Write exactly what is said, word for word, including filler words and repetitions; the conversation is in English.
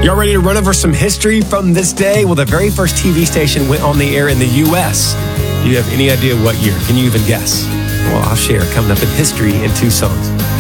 Y'all ready to run over some history from this day? Well, the very first T V station went on the air in the U S. Do you have any idea what year? Can you even guess? Well, I'll share coming up in history in two songs.